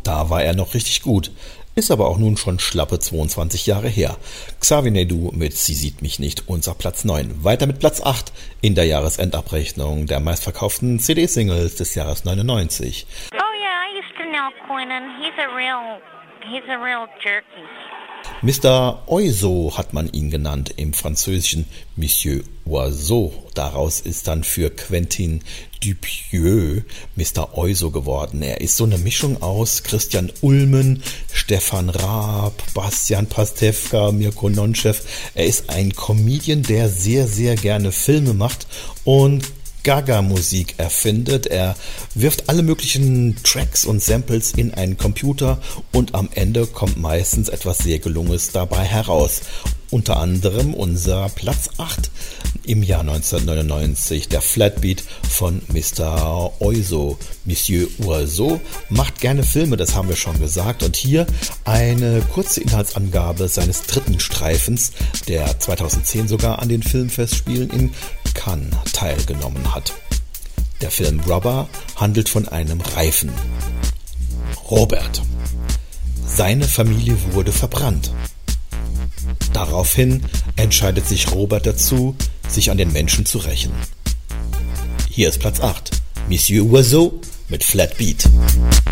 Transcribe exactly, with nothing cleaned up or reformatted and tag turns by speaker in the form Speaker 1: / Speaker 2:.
Speaker 1: Da war er noch richtig gut. Ist aber auch nun schon schlappe zweiundzwanzig Jahre her. Xavier Naidoo mit Sie sieht mich nicht, unser Platz neun. Weiter mit Platz acht in der Jahresendabrechnung der meistverkauften C D-Singles des Jahres neunundneunzig.
Speaker 2: Oh yeah, I used to know Quinnen. He's a real, he's a real jerky.
Speaker 1: Mister Oizo hat man ihn genannt, im Französischen Monsieur Oiseau. Daraus ist dann für Quentin Dupieux Mister Oizo geworden. Er ist so eine Mischung aus Christian Ulmen, Stefan Raab, Bastian Pastewka, Mirko Nonchev. Er ist ein Comedian, der sehr, sehr gerne Filme macht und Gaga-Musik erfindet. Er wirft alle möglichen Tracks und Samples in einen Computer und am Ende kommt meistens etwas sehr Gelungenes dabei heraus. Unter anderem unser Platz acht im Jahr neunzehnhundertneunundneunzig, der Flatbeat von Mister Oizo. Monsieur Oizo macht gerne Filme, das haben wir schon gesagt. Und hier eine kurze Inhaltsangabe seines dritten Streifens, der zweitausendzehn sogar an den Filmfestspielen in Cannes teilgenommen hat. Der Film Rubber handelt von einem Reifen. Robert. Seine Familie wurde verbrannt. Daraufhin entscheidet sich Robert dazu, sich an den Menschen zu rächen. Hier ist Platz acht. Monsieur Oizo mit Flatbeat.